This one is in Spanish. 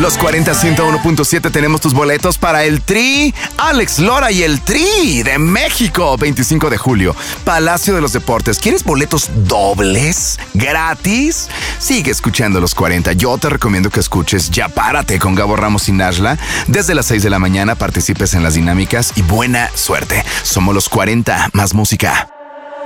Los 40 101.7 tenemos tus boletos para el Tri, Alex Lora y el Tri de México, 25 de julio, Palacio de los Deportes. ¿Quieres boletos dobles? ¿Gratis? Sigue escuchando los 40. Yo te recomiendo que escuches Ya Párate con Gabo Ramos y Nashla. Desde las 6 de la mañana participes en las dinámicas y buena suerte. Somos los 40, más música.